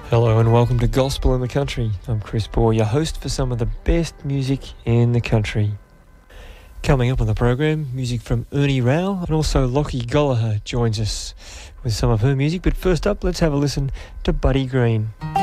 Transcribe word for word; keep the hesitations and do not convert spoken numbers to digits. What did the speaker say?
Hello and welcome to Gospel in the Country. I'm Chris Bohr, your host for some of the best music in the country. Coming up on the program, music from Ernie Rao, and also Lockie Gollaher joins us with some of her music. But first up, let's have a listen to Buddy Green.